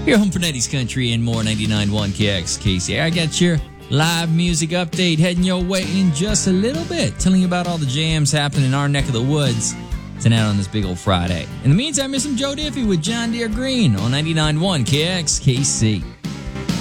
Here, home for 90s country and more. 99.1 KXKC. I got your live music update heading your way in just a little bit, telling you about all the jams happening in our neck of the woods tonight on this big old Friday. In the meantime, here's some Joe Diffie with John Deere Green on 99.1 KXKC.